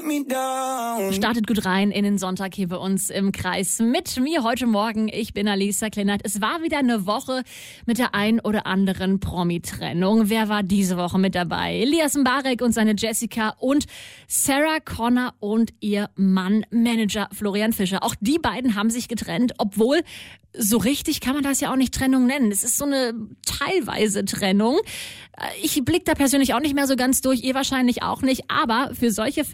Startet gut rein in den Sonntag hier bei uns im Kreis. Mit mir heute Morgen, ich bin Alisa Kleinert. Es war wieder eine Woche mit der ein oder anderen Promi-Trennung. Wer war diese Woche mit dabei? Elias Mbarek und seine Jessica und Sarah Connor und ihr Mann, Manager Florian Fischer. Auch die beiden haben sich getrennt, obwohl so richtig kann man das ja auch nicht Trennung nennen. Es ist so eine teilweise Trennung. Ich blick da persönlich auch nicht mehr so ganz durch, ihr wahrscheinlich auch nicht. Aber für solche